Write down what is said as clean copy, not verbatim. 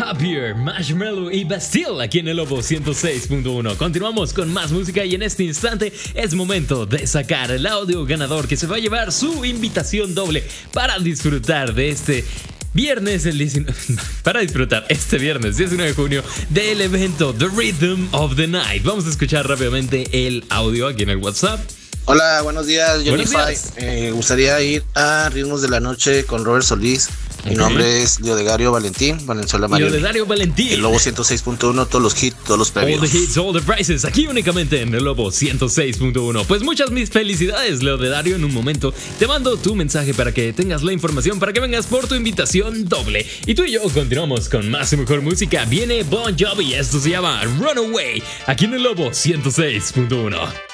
Happier, Marshmello y Bastille aquí en el Lobo 106.1. Continuamos con más música y en este instante es momento de sacar el audio ganador que se va a llevar su invitación doble para disfrutar de este viernes para disfrutar este viernes 19 de junio del evento The Rhythm of the Night. Vamos a escuchar rápidamente el audio aquí en el WhatsApp. Hola, buenos días, Johnny Buenos días. Me gustaría ir a Ritmos de la Noche con Robert Solís. Mi nombre es Leodegario Valentín, Valenzuela Mario. Leodegario Valentín. El Lobo 106.1, todos los hits, todos los premios. All the hits, all the prizes, aquí únicamente en el Lobo 106.1. Pues muchas mis felicidades, Leodedario. En un momento te mando tu mensaje para que tengas la información, para que vengas por tu invitación doble. Y tú y yo continuamos con más y mejor música. Viene Bon Jovi, esto se llama Runaway, aquí en el Lobo 106.1.